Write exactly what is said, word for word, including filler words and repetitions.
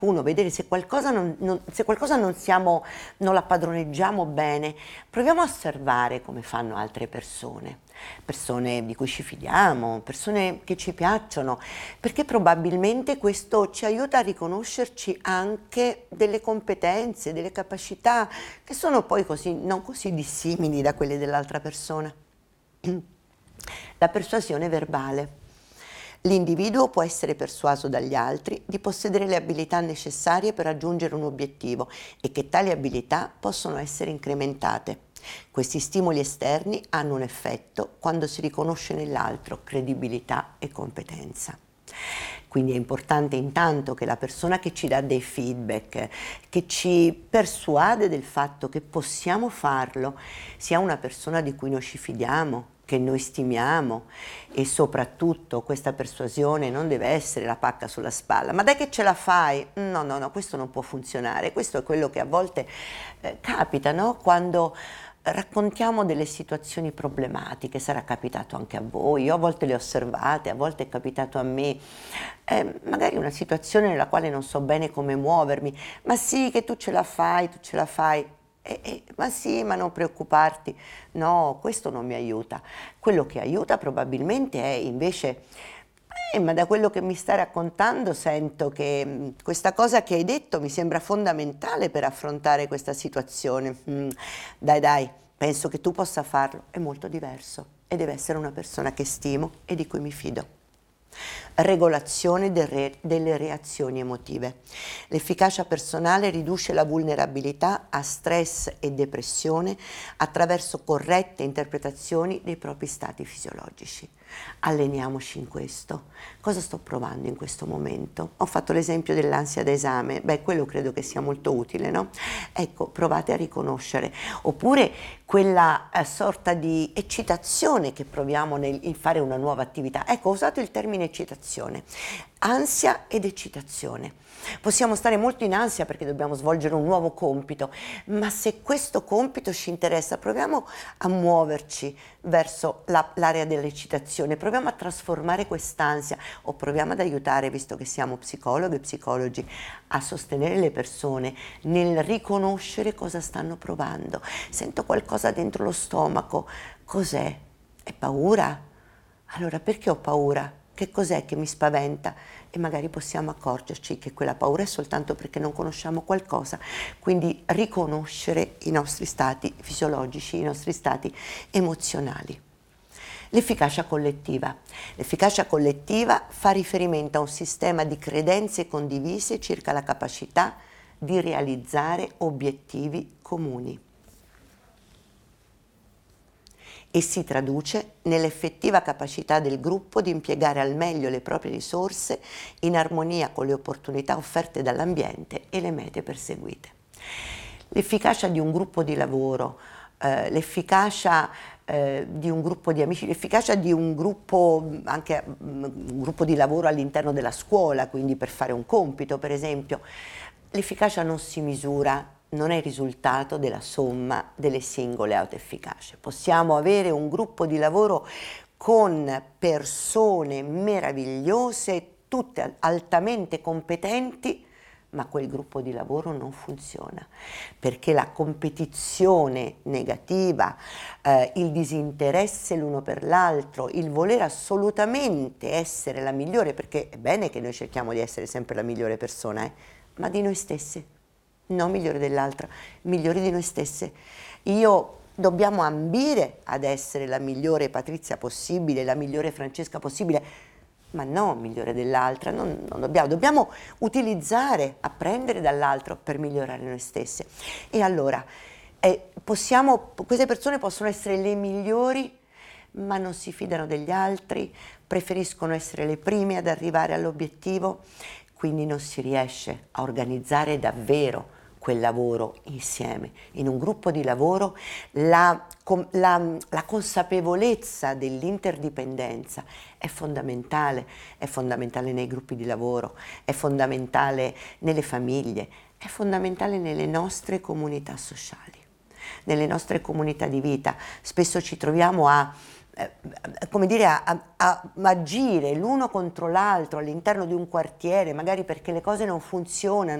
Uno, vedere se qualcosa non, non- se qualcosa non siamo, non la padroneggiamo bene, proviamo a osservare come fanno altre persone, persone di cui ci fidiamo, persone che ci piacciono, perché probabilmente questo ci aiuta a riconoscerci anche delle competenze, delle capacità che sono poi così, non così dissimili da quelle dell'altra persona. La persuasione verbale. L'individuo può essere persuaso dagli altri di possedere le abilità necessarie per raggiungere un obiettivo e che tali abilità possono essere incrementate. Questi stimoli esterni hanno un effetto quando si riconosce nell'altro credibilità e competenza. Quindi è importante intanto che la persona che ci dà dei feedback, che ci persuade del fatto che possiamo farlo, sia una persona di cui noi ci fidiamo, che noi stimiamo, e soprattutto questa persuasione non deve essere la pacca sulla spalla. Ma dai che ce la fai? No, no, no, questo non può funzionare. Questo è quello che a volte eh, capita, no? Quando raccontiamo delle situazioni problematiche, sarà capitato anche a voi, io a volte le ho osservate, a volte è capitato a me, eh, magari una situazione nella quale non so bene come muovermi, ma sì che tu ce la fai, tu ce la fai, e, e, ma sì, ma non preoccuparti, no, questo non mi aiuta. Quello che aiuta probabilmente è invece, eh, ma da quello che mi stai raccontando sento che mh, questa cosa che hai detto mi sembra fondamentale per affrontare questa situazione. Mm, dai, dai, penso che tu possa farlo. È molto diverso e deve essere una persona che stimo e di cui mi fido. Regolazione del re- delle reazioni emotive. L'efficacia personale riduce la vulnerabilità a stress e depressione attraverso corrette interpretazioni dei propri stati fisiologici. Alleniamoci in questo. Cosa sto provando in questo momento? Ho fatto l'esempio dell'ansia da esame, beh, quello credo che sia molto utile, no? Ecco, provate a riconoscere. Oppure quella eh, sorta di eccitazione che proviamo nel in fare una nuova attività. Ecco, ho usato il termine eccitazione, ansia ed eccitazione. Possiamo stare molto in ansia perché dobbiamo svolgere un nuovo compito, ma se questo compito ci interessa, proviamo a muoverci verso la- l'area dell'eccitazione, proviamo a trasformare quest'ansia o proviamo ad aiutare, visto che siamo psicologhe e psicologi, a sostenere le persone nel riconoscere cosa stanno provando. Sento qualcosa dentro lo stomaco, cos'è? È paura? Allora perché ho paura? Che cos'è che mi spaventa? E magari possiamo accorgerci che quella paura è soltanto perché non conosciamo qualcosa. Quindi riconoscere i nostri stati fisiologici, i nostri stati emozionali. L'efficacia collettiva. L'efficacia collettiva fa riferimento a un sistema di credenze condivise circa la capacità di realizzare obiettivi comuni e si traduce nell'effettiva capacità del gruppo di impiegare al meglio le proprie risorse in armonia con le opportunità offerte dall'ambiente e le mete perseguite. L'efficacia di un gruppo di lavoro, eh, l'efficacia eh, di un gruppo di amici, l'efficacia di un gruppo, anche mm, un gruppo di lavoro all'interno della scuola, quindi per fare un compito per esempio, l'efficacia non si misura, non è il risultato della somma delle singole autoefficacie. Possiamo avere un gruppo di lavoro con persone meravigliose, tutte altamente competenti, ma quel gruppo di lavoro non funziona perché la competizione negativa, eh, il disinteresse l'uno per l'altro, il voler assolutamente essere la migliore, perché è bene che noi cerchiamo di essere sempre la migliore persona, eh, ma di noi stessi, non migliore dell'altra, migliori di noi stesse. Io dobbiamo ambire ad essere la migliore Patrizia possibile, la migliore Francesca possibile, ma no migliore dell'altra, non, non dobbiamo, dobbiamo utilizzare, apprendere dall'altro per migliorare noi stesse. E allora, eh, possiamo, queste persone possono essere le migliori, ma non si fidano degli altri, preferiscono essere le prime ad arrivare all'obiettivo, quindi non si riesce a organizzare davvero quel lavoro insieme. In un gruppo di lavoro la, la, la consapevolezza dell'interdipendenza è fondamentale, è fondamentale nei gruppi di lavoro, è fondamentale nelle famiglie, è fondamentale nelle nostre comunità sociali, nelle nostre comunità di vita. Spesso ci troviamo a eh, come dire, a, a- a agire l'uno contro l'altro all'interno di un quartiere, magari perché le cose non funzionano.